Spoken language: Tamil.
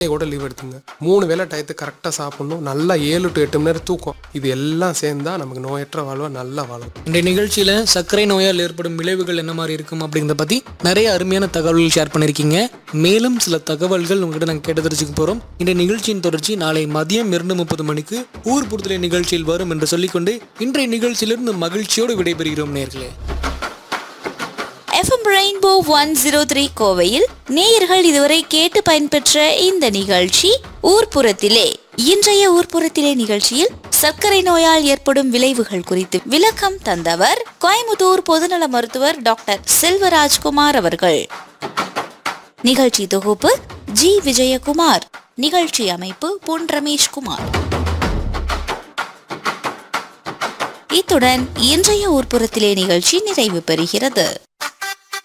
கூட லீவ் எடுத்துங்க. 3 வேளை டயத்துக்கு கரெக்டாக சாப்பிடணும். நல்லா 7 to 8 மணி நேரம் தூக்கம். இது எல்லாம் சேர்ந்தா நமக்கு நோயற்ற வாழ்வை நல்லா வாழும். இந்த நிகழ்ச்சியில் சர்க்கரை நோயால் ஏற்படும் விளைவுகள் என்ன மாதிரி இருக்கும் அப்படிங்கிறத பற்றி நிறைய அருமையான தகவல்கள் ஷேர் பண்ணியிருக்கீங்க. மேலும் சில தகவல்கள் உங்ககிட்ட நாங்கள் கேட்டு தெரிஞ்சுக்க போகிறோம். இந்த நிகழ்ச்சியின் தொடர்ச்சி நாளை மதியம் 2:30 மணிக்கு ஊர் புறத்திலே நிகழ்ச்சியில் வரும் என்று சொல்லிக்கொண்டு இன்றைய நிகழ்ச்சியிலிருந்து மகிழ்ச்சியோடு விடைபெறுகிறோம் நேயர்களே. FM ரெயின்போ 103 கோவையில் நேயர்கள் இதுவரை கேட்டு பயன்பெற்ற இந்த நிகழ்ச்சி ஊர்ப்புறத்திலே. இன்றைய ஊர்ப்புறத்திலே நிகழ்ச்சியில் சர்க்கரை நோயால் ஏற்படும் விளைவுகள் குறித்து விளக்கம் தந்தவர் கோயம்புத்தூர் பொதுநல மருத்துவர் டாக்டர் செல்வராஜ்குமார் அவர்கள். நிகழ்ச்சி தொகுப்பு ஜி விஜயகுமார். நிகழ்ச்சி அமைப்பு பொன் ரமேஷ்குமார். இத்துடன் இன்றைய ஊர்ப்புறத்திலே நிகழ்ச்சி நிறைவு பெறுகிறது.